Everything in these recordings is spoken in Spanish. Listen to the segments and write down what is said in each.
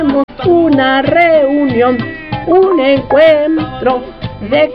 Una reunión, un encuentro de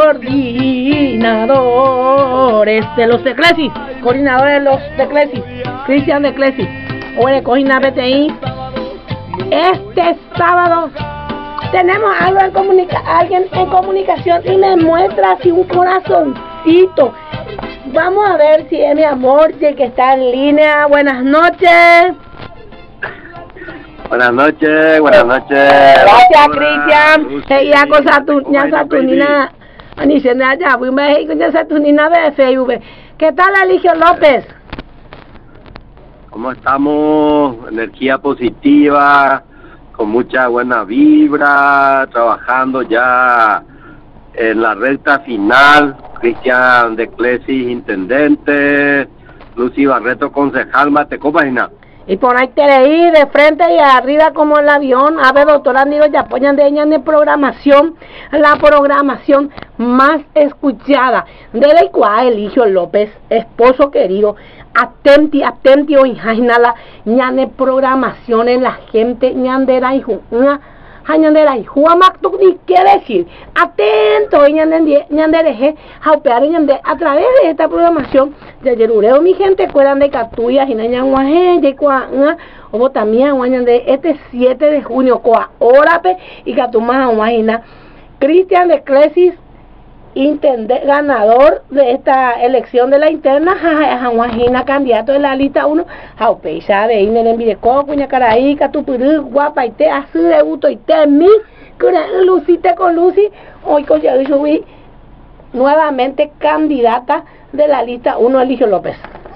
coordinadores de los Teclesis, coordinadores de los Teclesis, Cristian de Clesis, Oye, Cojina BTI. Este sábado tenemos alguien en comunicación y me muestra así un corazoncito. Vamos a ver si es mi amor que está en línea. Buenas noches. Buenas noches, buenas noches. Gracias, Cristian. Ya con Saturnina, ni se me haya, voy a ir con Saturnina de FIV. ¿Qué tal, Eligio López? ¿Cómo estamos? Energía positiva, con mucha buena vibra, trabajando ya en la recta final. Cristian de Clesis, intendente, Lucy Barreto, concejal, Matecopa. Y por ahí te leí de frente y arriba como el avión. A ver, doctora, digo, ya apoyan de ella en programación, la programación más escuchada de la cual Eligio López, esposo querido, atenti, hoy, jainala, ñane programación en la gente, ñandera y Hañandera y Juamaktugni quiere decir atento ñandereje jaupear ñande a través de esta programación de Yerureo mi gente cueran de Catuya y Nañanguaje y Coa o también de este 7 de junio Coa Orape y Catuma Guajina Cristian de Clesis ganador de esta elección de la interna, Juanjina, candidato de la lista 1, Jaupeisa de Iner en Videco, Cuñacaraí, Catupurú, Guapaite, Azul de Uto y Temi, Lucite con Lucy, hoy con Yarishubi, nuevamente candidata de la lista 1, Eligio López.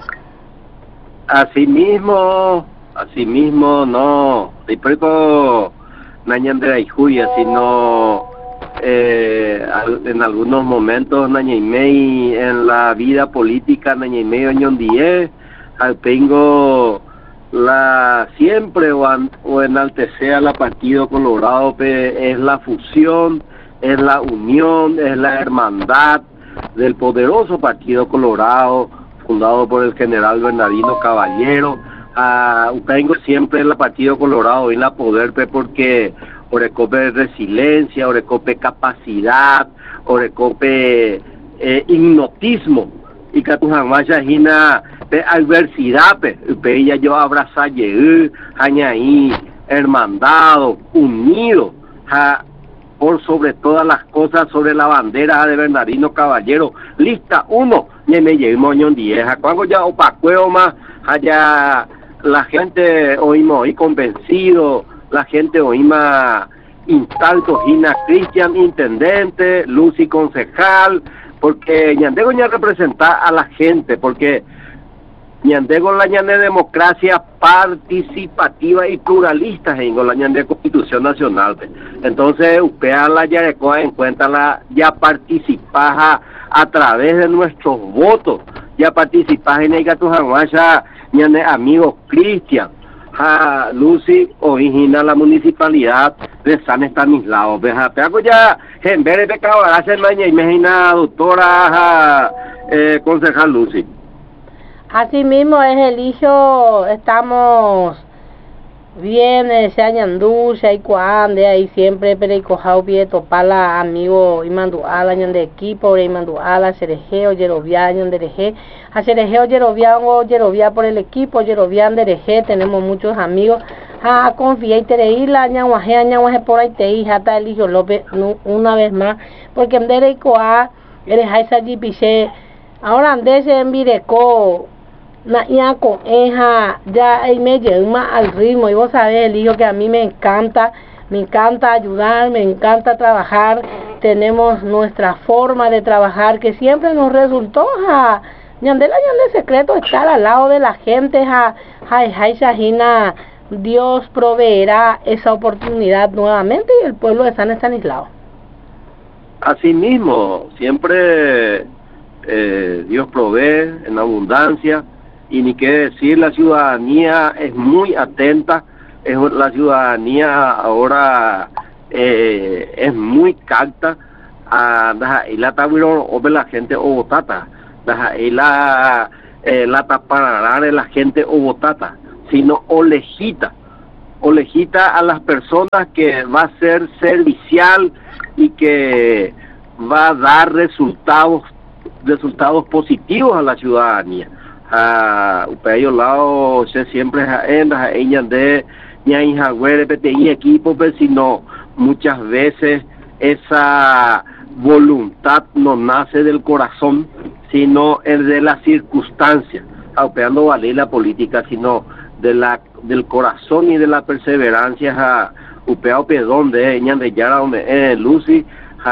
Asimismo, no, Ripreco, Nañandera y Julia, sino en algunos momentos Nañaimei en la vida política Nañaimei Oñondie tengo la siempre o enaltecer a la Partido Colorado es la fusión, es la unión, es la hermandad del poderoso Partido Colorado fundado por el general Bernardino Caballero. Tengo siempre la Partido Colorado y la poder porque orecope resiliencia, orecope capacidad, orecope hipnotismo y catujamaya hina pe adversidad pe ella yo abrazaye hañaí hermandado unido por sobre todas las cosas sobre la bandera de Bernardino Caballero lista 1 me llevamos ñon 10 cuando ya opacueo más allá la gente oímos y convencido la gente oíma instalto Gina Cristian intendente, Lucy concejal, porque Ñandego ya representa a la gente, porque Ñandego la ñande democracia participativa y pluralista en la ñande Constitución Nacional. Entonces, upea la yarecoa en cuenta la ya participa a través de nuestros votos, ya participa en el Gatujanguaya, ñande amigo Cristian. Lucy origina la municipalidad de San Estanislao. Pero ya en vez de pecado hace mañana imagina doctora concejal Lucy. Así mismo es Eligio, estamos bien, se añandú, se hay cuande, ahí siempre pereicojao pie topala amigo imanduala ñan de equipo, imanduala cerejeo, yerovia ñan dereje, a cerejeo yerovia por el equipo, yerovia dereje, tenemos muchos amigos, confía y tereíla, ñanguaje por ahí te hija, hasta Eligio López, una vez más, porque en dereicoa, eres haisa jipiche, ahora andes en Videco, ya con ella ya me lleva al ritmo y vos sabés Eligio que a mí me encanta ayudar, me encanta trabajar, tenemos nuestra forma de trabajar que siempre nos resultó ñande secreto estar al lado de la gente Shahina, Dios proveerá esa oportunidad nuevamente y el pueblo de San Estanislao. Así mismo, siempre Dios provee en abundancia. Y ni qué decir, la ciudadanía es muy atenta, la ciudadanía ahora es muy cacta, y la tabirón o la gente o botata, y la taparará de la gente o botata, sino o lejita elegita a las personas que va a ser servicial y que va a dar resultados positivos a la ciudadanía. Upeyo lado se siempre en de PTI equipo, pero sino muchas veces esa voluntad no nace del corazón, sino de las circunstancias. Upeando valer la política, sino del corazón y de la perseverancia. Upeado pedón de Yara donde Lucy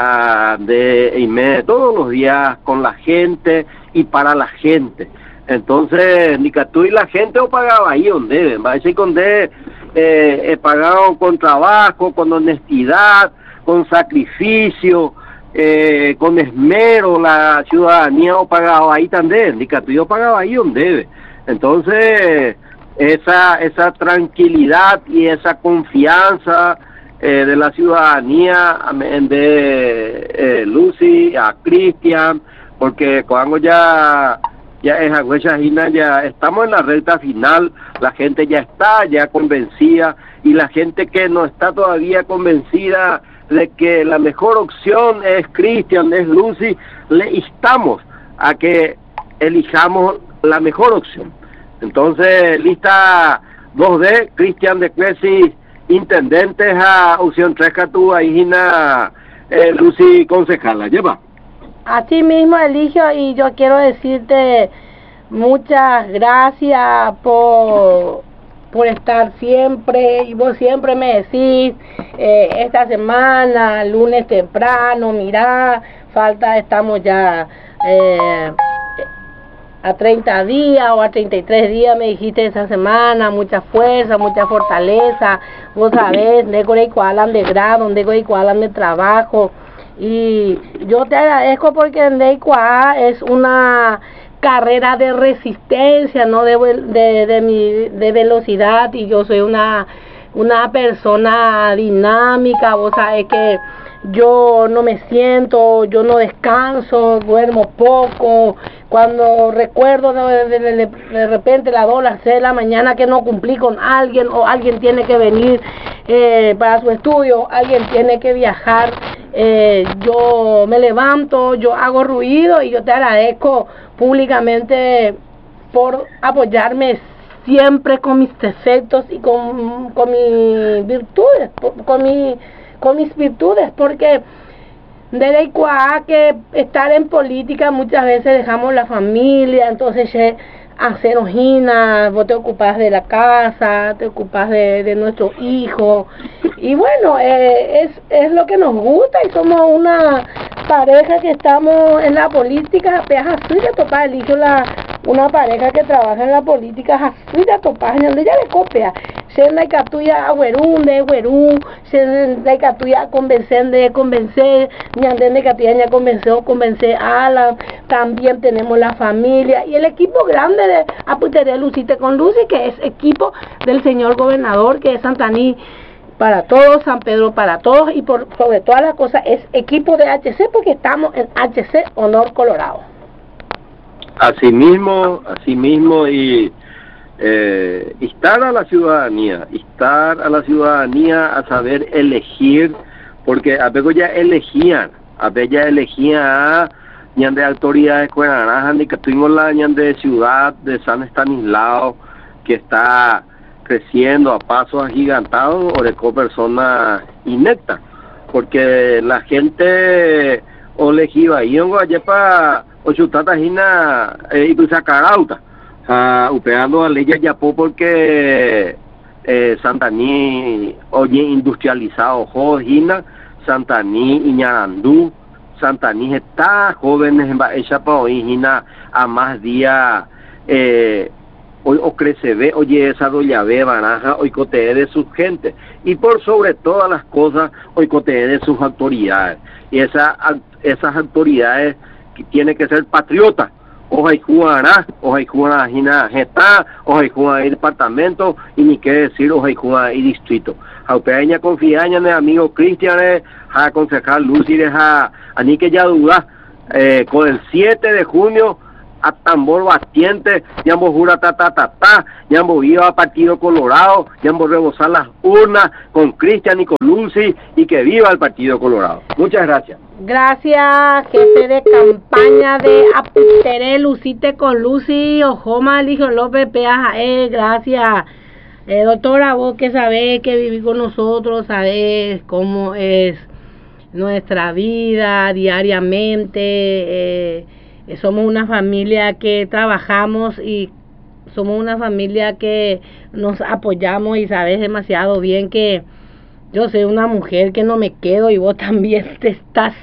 de todos los días con la gente y para la gente. Entonces, ni que tú y la gente o pagaba ahí donde va a decir donde he pagado con trabajo, con honestidad, con sacrificio, con esmero, la ciudadanía o pagaba ahí también, ni que tú yo pagaba ahí donde. Entonces, esa tranquilidad y esa confianza de la ciudadanía de Lucy, a Cristian, porque cuando ya estamos en la recta final, la gente ya está convencida, y la gente que no está todavía convencida de que la mejor opción es Cristian, es Lucy, le instamos a que elijamos la mejor opción. Entonces, lista 2D, Cristian de Clesi, intendentes a opción 3 Catú, ahí Lucy concejala, lleva. Así mismo, Eligio, y yo quiero decirte muchas gracias por estar siempre, y vos siempre me decís, esta semana, lunes temprano, mirá, estamos ya a 30 días o a 33 días, me dijiste esa semana, mucha fuerza, mucha fortaleza, vos sabés, de grado, de trabajo, y yo te agradezco porque en Deikua es una carrera de resistencia, no de velocidad, y yo soy una persona dinámica, vos sabés que yo no me siento, yo no descanso, duermo poco. Cuando recuerdo de repente las 2, las 6 de la mañana que no cumplí con alguien, o alguien tiene que venir para su estudio, alguien tiene que viajar, yo me levanto, yo hago ruido, y yo te agradezco públicamente por apoyarme siempre con mis defectos y con mis virtudes, con mis virtudes, porque desde que estar en política muchas veces dejamos la familia, entonces hacer ojinas, vos te ocupas de la casa, te ocupas de nuestros hijos, y bueno, es lo que nos gusta, y somos una pareja que estamos en la política, apenas así de topar, elijo una pareja que trabaja en la política, así de topar, donde ya le copia, se la catuya a Huerún, se la catuya convencer, ni anden de catuya ya convencer a Alan, también tenemos la familia, y el equipo grande de Aputería Lucite con Lucy, que es equipo del señor gobernador, que es Santaní para todos, San Pedro para todos, y sobre todas las cosas es equipo de HC, porque estamos en HC Honor Colorado. Así mismo, y instar a la ciudadanía a saber elegir, porque a veces ya elegían a ñan de autoridades de Naranja, ni que tuvimos la ñan de ciudad de San Estanislao, que está creciendo a pasos agigantados, o de personas ineptas, porque la gente olegiva y ongo ayepa ochutata hina y pues sacarauta upeando a leyes ya porque Santaní oye industrializado jojina Santaní y Ñarandú Santaní está jóvenes en Baechapa hoy a más día hoy o crece ve oye esa doña ve Baraja hoy cotee de sus gente y por sobre todas las cosas hoy cotee de sus autoridades, y esas autoridades que tienen que ser patriotas. Ojalá y Jina Geta, ojalá y departamento, y ni qué decir, ojalá y distrito. Jaupeña confianza en el amigo Cristian, a concejal Lucy, a ni que ya duda, con el 7 de junio, a tambor batiente, Ñambo jura Ñambo viva Partido Colorado, Ñambo rebosar las urnas con Cristian y con Lucy, y que viva el Partido Colorado. Muchas gracias. Gracias, jefe de campaña de Apteré, Lucite con Lucy, Ojoma, Eligio López, PAJE, gracias. Doctora, vos que sabés que vivís con nosotros, sabés cómo es nuestra vida diariamente, somos una familia que trabajamos y somos una familia que nos apoyamos, y sabes demasiado bien que yo soy una mujer que no me quedo, y vos también te estás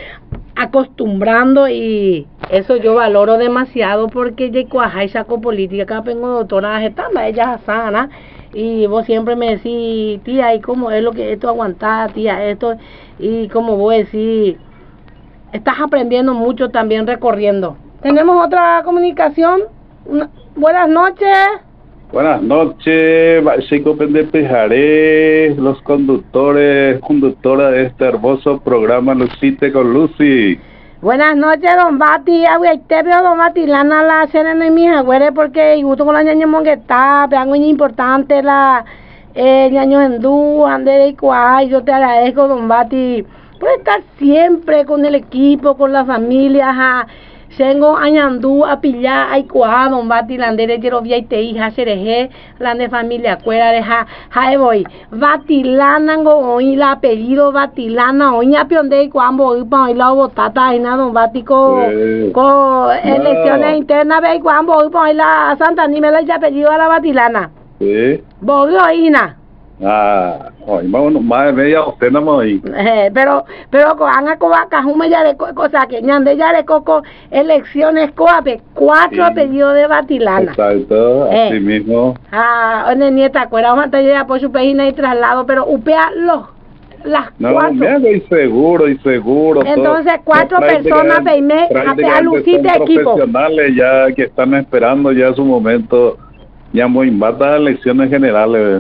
acostumbrando, y eso yo valoro demasiado, porque de cuajay saco política, acá tengo doctora Getamba, ella sana, y vos siempre me decís, tía, ¿y cómo es lo que esto aguantar, tía, esto? Y como vos decís, estás aprendiendo mucho también recorriendo. Tenemos otra comunicación. Buenas noches. Buenas noches, Chico Pendepejaré, los conductora de este hermoso programa Lucite con Lucy. Buenas noches, don Bati, aguaitepio, don Bati, lana la cena de mi agüere, porque gusto con la ñaña mongueta, algo importante, la ñaño endú, andere y cuay, yo te agradezco, don Bati, por estar siempre con el equipo, con la familia, tengo añandú a pillar ay cuá don Bati landere quiero via y te hija cereje lande familia cuera deja voy Batilana hoy la apellido Batilana hoy a pionde y cuambo y pa y la botata y nada don Bati con elecciones internas ve y cuambo y pa y la Santa ni me la ya apellido a la Batilana bogo ina hoy vamos más media usted no me pero con anga coaca hume ya de cosa que ñande ya de coco elecciones coape 4 apellidos de Batilana. Exacto, así mismo. Una nieta cuera vamos a llegar por su página y traslado, pero upea las 4. No, y seguro. Entonces 4 personas veime a lucite equipo. Profesionales ya que están esperando ya su momento, ya muy las elecciones generales.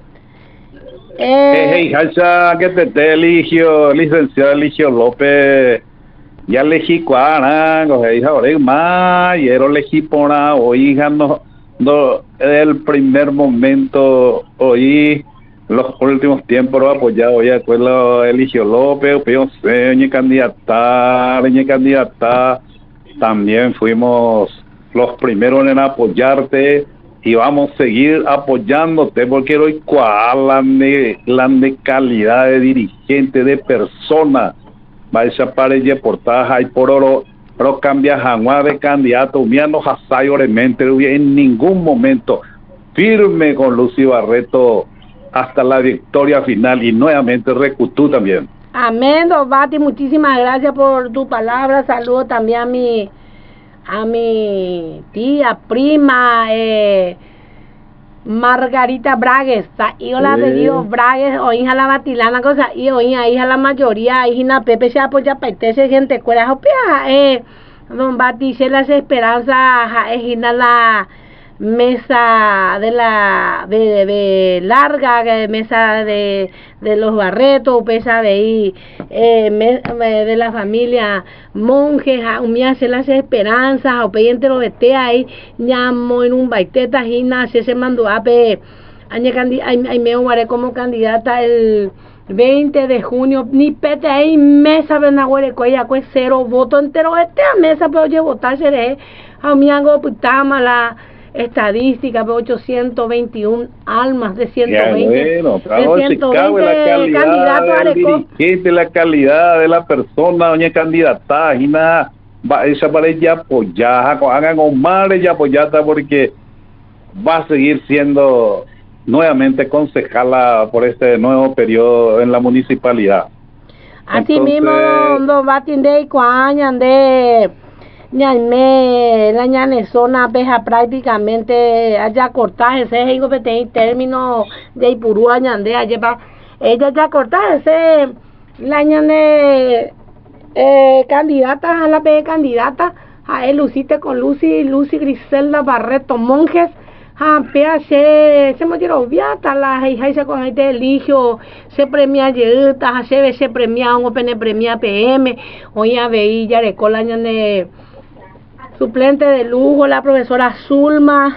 Hacha que te eligio, licenciado Eligio López, ya elegí cuana, hija más, y era elegí pona, o hija no, el primer momento, oí los últimos tiempos lo apoyado ya después lo Eligio López, pero ñe candidata, también fuimos los primeros en apoyarte. Y vamos a seguir apoyándote porque hoy la de calidad de dirigente, de persona, va a para el portaje y por oro, pero cambia jamás de candidato, miano hasay oremente, en ningún momento, firme con Lucy Barreto hasta la victoria final y nuevamente recutú también. Amén, don Bati, muchísimas gracias por tu palabra, saludo también a mi tía, prima, Margarita Bragues, y la pedido Bragues, o hija la Batilana, cosa, y o hija la mayoría, hija Pepe se apoya para ese gente, cuera, don Bati, se las esperanzas, hija la mesa de larga, mesa de los Barretos, pesa de ahí, de la familia monjes, me hace las esperanzas, o peyente lo vete ahí, llamo en un baiteta, gina, se mandó a pe, ay me guaré como candidata el 20 de junio, ni pete ahí, mesa venagüere, cuella, pues 0 voto entero, a mesa, pero yo votar seré, a mi hago putama la estadística, 821 almas de 120, bueno, de 120 candidatos a dirigente, la calidad de la persona, doña candidata, y nada, esa para ella apoyar, hagan Omar ella apoyata porque va a seguir siendo nuevamente concejala por este nuevo periodo en la municipalidad. Así mismo, don Batinde y Cuañan de la ñanesona peja prácticamente allá cortar ese hijo que tiene término de Ipurúa ñande allá ella ya cortar ese la ñane candidata a la pe candidata a él Lucite con Lucy Griselda Barreto Monjes a PH se me tiró viata la hija se con este eligio se premia yeta se premia un pene premia PM hoy a veía de cola ñane suplente de lujo, la profesora Zulma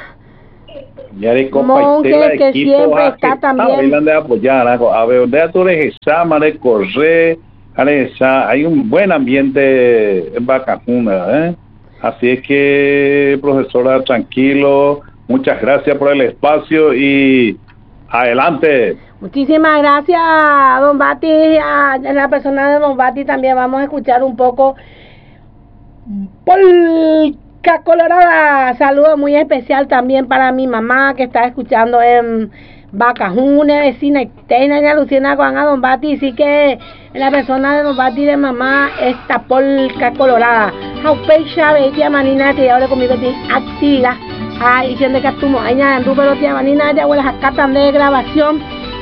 Monge, que siempre está también. De apoyar, a ver, de de correr, hay un buen ambiente en Bacajuna, ¿eh? Así es que, profesora, tranquilo, muchas gracias por el espacio y adelante. Muchísimas gracias, don Bati, a la persona de don Bati también vamos a escuchar un poco Polka Colorada. Saludo muy especial también para mi mamá que está escuchando en Bacajuna, vecina Itena, y Luciana con a don Bati, así que la persona de don Bati de mamá esta Polka Colorada. Jaupecha, Betia Manina, que ahora conmigo tiene actividad. Y siendo que estuvo añadiendo en Rubero Tía Manina, ya huele a cartas de grabación.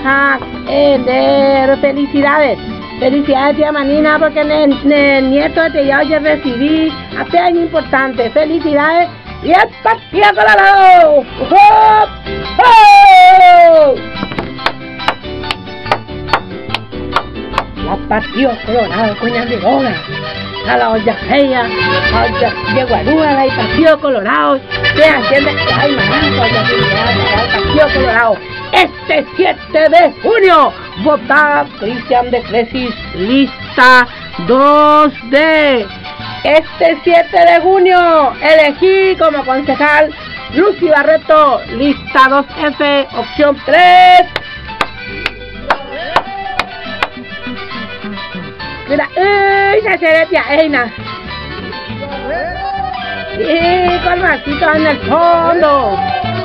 De felicidades. Felicidades, tía Manina, porque el nieto de ya oye recibí hace año importante. Felicidades y el Partido Colorado. ¡Oh! ¡Oh! La Partido Colorado, coña de boga. A la olla fea, de Guarúa, y Partido Colorado. Se entiende, ay, marango, el Partido Colorado. Este 7 de junio, vota Cristian de Cresis, lista 2D. Este 7 de junio, elegí como concejal Lucy Barreto, lista 2F, opción 3. Mira, ¡ay, se tía Eina! Y con Marcito en el fondo.